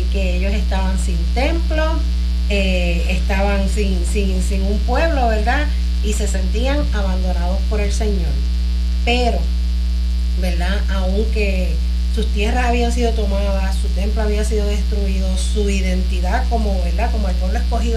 que ellos estaban sin templo, estaban sin un pueblo, ¿verdad? Y se sentían abandonados por el Señor. Pero, ¿verdad? Aunque sus tierras habían sido tomadas, su templo había sido destruido, su identidad como, ¿verdad? Como el pueblo escogido